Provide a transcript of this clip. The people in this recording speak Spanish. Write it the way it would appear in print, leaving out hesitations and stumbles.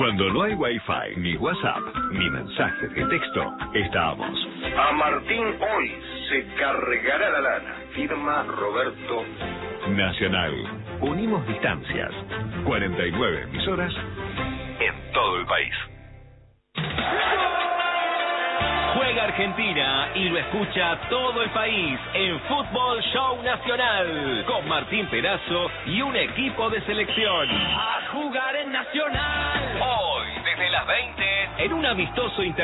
Cuando no hay Wi-Fi, ni WhatsApp, ni mensajes de texto, estamos. A Martín hoy se cargará la lana. Firma Roberto. Nacional. Unimos distancias. 49 emisoras en todo el país. Juega Argentina y lo escucha todo el país en Fútbol Show Nacional con Martín Perazo y un equipo de selección. A jugar en Nacional. Hoy, desde las 20, en un amistoso